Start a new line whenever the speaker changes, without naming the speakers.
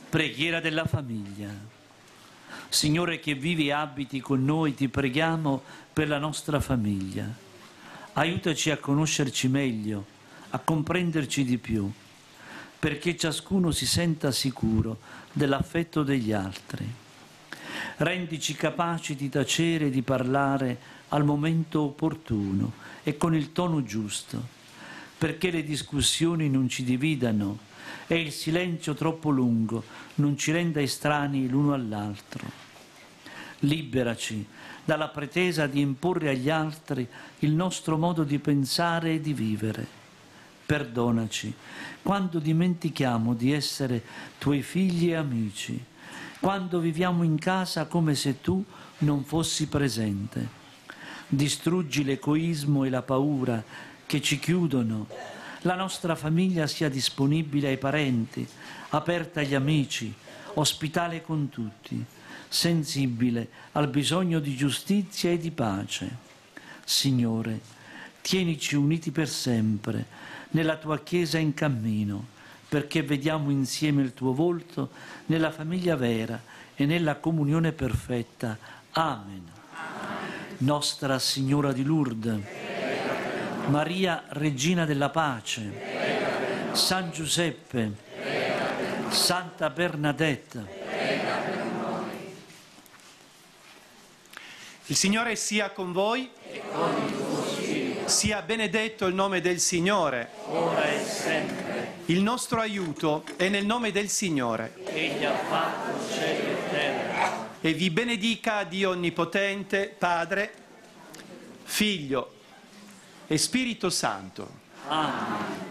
Preghiera della famiglia. Signore che vivi e abiti con noi, ti preghiamo per la nostra famiglia. Aiutaci a conoscerci meglio, a comprenderci di più, perché ciascuno si senta sicuro dell'affetto degli altri. Rendici capaci di tacere e di parlare al momento opportuno e con il tono giusto, perché le discussioni non ci dividano e il silenzio troppo lungo non ci renda estranei l'uno all'altro. Liberaci dalla pretesa di imporre agli altri il nostro modo di pensare e di vivere. Perdonaci quando dimentichiamo di essere tuoi figli e amici, quando viviamo in casa come se tu non fossi presente. Distruggi l'egoismo e la paura che ci chiudono. La nostra famiglia sia disponibile ai parenti, aperta agli amici, ospitale con tutti, sensibile al bisogno di giustizia e di pace. Signore, tienici uniti per sempre nella tua Chiesa in cammino, perché vediamo insieme il tuo volto nella famiglia vera e nella comunione perfetta. Amen. Nostra Signora di Lourdes, Maria Regina della Pace, San Giuseppe, Santa Bernadette.
Il Signore sia con voi
E con il tuo spirito,
sia benedetto il nome del Signore.
ora e sempre.
Il nostro aiuto è nel nome del Signore.
Egli ha fatto cielo e terra.
E vi benedica Dio Onnipotente, Padre, Figlio e Spirito Santo.
Amen.